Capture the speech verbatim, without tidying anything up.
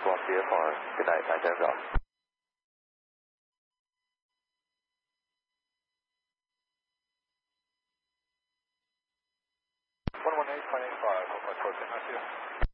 one B F R. Good night, nine ten Golf. one one eight point eight five, Hotel Coast, can I see you?